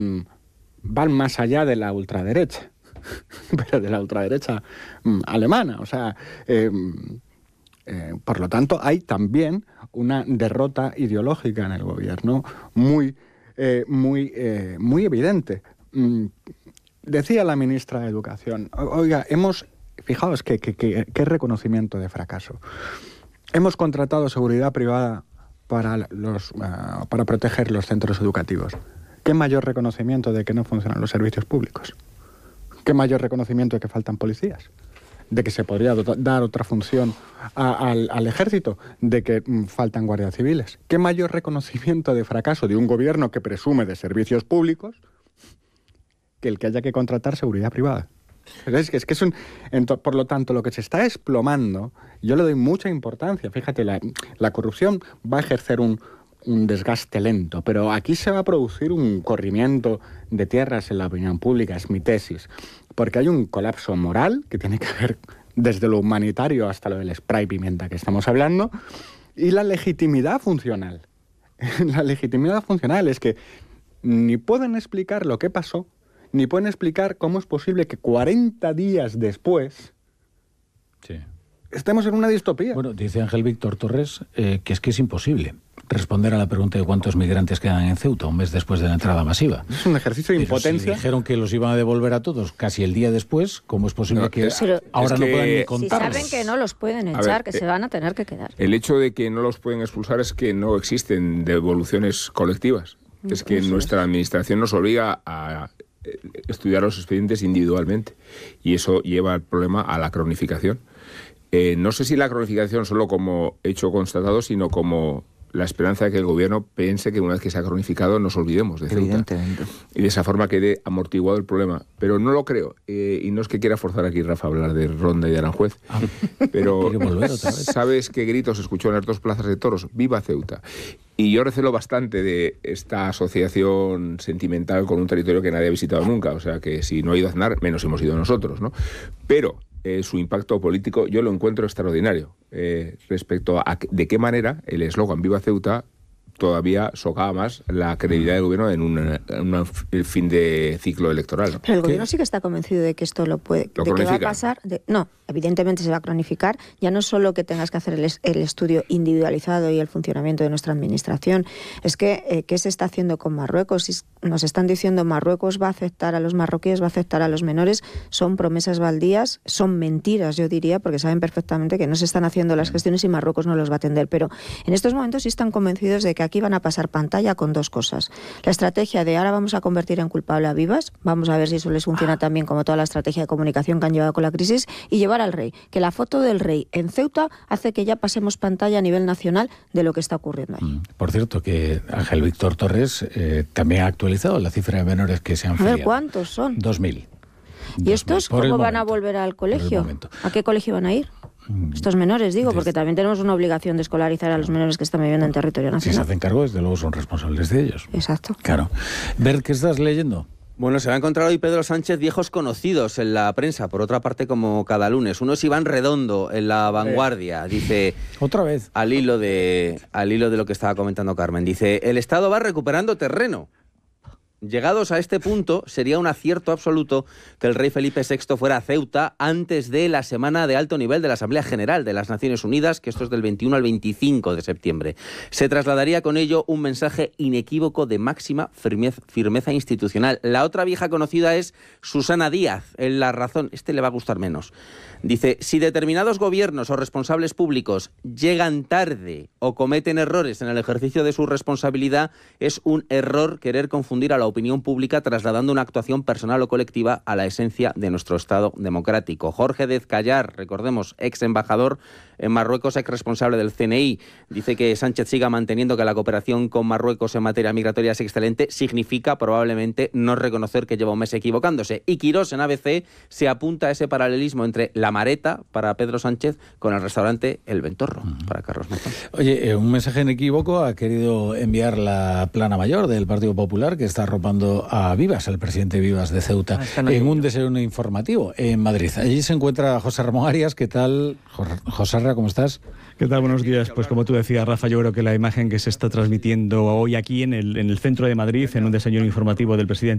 van más allá de la ultraderecha, pero de la ultraderecha alemana. O sea, por lo tanto, hay también una derrota ideológica en el gobierno muy evidente. Decía la ministra de Educación, oiga, fijaos qué reconocimiento de fracaso. Hemos contratado seguridad privada para proteger los centros educativos. ¿Qué mayor reconocimiento de que no funcionan los servicios públicos? ¿Qué mayor reconocimiento de que faltan policías? ¿De que se podría dar otra función al ejército? ¿De que faltan guardias civiles? ¿Qué mayor reconocimiento de fracaso de un gobierno que presume de servicios públicos que el que haya que contratar seguridad privada? Por lo tanto, lo que se está desplomando, yo le doy mucha importancia. Fíjate, la corrupción va a ejercer un desgaste lento, pero aquí se va a producir un corrimiento de tierras en la opinión pública, es mi tesis, porque hay un colapso moral que tiene que ver desde lo humanitario hasta lo del spray pimienta que estamos hablando, y la legitimidad funcional. La legitimidad funcional es que ni pueden explicar lo que pasó, ni pueden explicar cómo es posible que 40 días después estemos en una distopía. Bueno, dice Ángel Víctor Torres que es imposible responder a la pregunta de cuántos migrantes quedan en Ceuta un mes después de la entrada masiva. Es un ejercicio de impotencia. Si dijeron que los iban a devolver a todos casi el día después, ¿cómo es posible que ahora no puedan ni contarlos? Si saben que no los pueden echar, que se van a tener que quedar. El hecho de que no los pueden expulsar es que no existen devoluciones colectivas. Es que nuestra administración nos obliga a estudiar los expedientes individualmente, y eso lleva al problema a la cronificación. No sé si la cronificación solo como hecho constatado, sino como la esperanza de que el gobierno piense que una vez que se ha cronificado nos olvidemos de Ceuta. Evidentemente. Y de esa forma quede amortiguado el problema. Pero no lo creo. Y no es que quiera forzar aquí, Rafa, a hablar de Ronda y de Aranjuez. Pero ¿sabes qué grito se escuchó en las dos plazas de toros? ¡Viva Ceuta! Y yo recelo bastante de esta asociación sentimental con un territorio que nadie ha visitado nunca. O sea, que si no ha ido Aznar, menos hemos ido nosotros, ¿no? Pero su impacto político yo lo encuentro extraordinario respecto a de qué manera el eslogan Viva Ceuta todavía socava más la credibilidad del gobierno en un fin de ciclo electoral, ¿no? Pero el gobierno sí que está convencido de que esto de que va a pasar. No, evidentemente se va a cronificar. Ya no es solo que tengas que hacer el estudio individualizado y el funcionamiento de nuestra administración. Es que ¿qué se está haciendo con Marruecos? Si nos están diciendo Marruecos va a aceptar a los marroquíes, va a aceptar a los menores. Son promesas baldías, son mentiras, yo diría, porque saben perfectamente que no se están haciendo las gestiones y Marruecos no los va a atender. Pero en estos momentos sí están convencidos de que aquí van a pasar pantalla con dos cosas. La estrategia de ahora vamos a convertir en culpable a Vivas, vamos a ver si eso les funciona también como toda la estrategia de comunicación que han llevado con la crisis, y llevar al rey, que la foto del rey en Ceuta hace que ya pasemos pantalla a nivel nacional de lo que está ocurriendo ahí. Por cierto, que Ángel Víctor Torres también ha actualizado la cifra de menores que se han filiado. A ver, ¿cuántos son? 2.000. ¿Y estos cómo van a volver al colegio? ¿A qué colegio van a ir? Estos menores, digo, porque también tenemos una obligación de escolarizar a los menores que están viviendo en territorio nacional. Si se hacen cargo, desde luego son responsables de ellos. Exacto. Claro. Bert, ¿qué estás leyendo? Bueno, se va a encontrar hoy Pedro Sánchez viejos conocidos en la prensa, por otra parte, como cada lunes. Uno es Iván Redondo, en La Vanguardia, dice... Otra vez. Al hilo de lo que estaba comentando Carmen. Dice, el Estado va recuperando terreno. Llegados a este punto, sería un acierto absoluto que el rey Felipe VI fuera a Ceuta antes de la semana de alto nivel de la Asamblea General de las Naciones Unidas, que esto es del 21 al 25 de septiembre. Se trasladaría con ello un mensaje inequívoco de máxima firmeza institucional. La otra vieja conocida es Susana Díaz, en La Razón. Este le va a gustar menos. Dice, si determinados gobiernos o responsables públicos llegan tarde o cometen errores en el ejercicio de su responsabilidad, es un error querer confundir a la opinión pública trasladando una actuación personal o colectiva a la esencia de nuestro Estado democrático. Jorge Dez Callar, recordemos, ex embajador en Marruecos, ex responsable del CNI, dice que Sánchez siga manteniendo que la cooperación con Marruecos en materia migratoria es excelente, significa probablemente no reconocer que lleva un mes equivocándose. Y Quirós en ABC se apunta a ese paralelismo entre la Mareta para Pedro Sánchez con el restaurante El Ventorro para Carlos Mazón. Oye, un mensaje inequívoco ha querido enviar la plana mayor del Partido Popular, que está arropando a Vivas, al presidente Vivas de Ceuta, en un desayuno informativo en Madrid. Allí se encuentra José Ramón Arias. ¿Qué tal, José Ramón? ¿Cómo estás? ¿Qué tal? Buenos días. Pues como tú decías, Rafa, yo creo que la imagen que se está transmitiendo hoy aquí en el centro de Madrid, en un desayuno informativo del presidente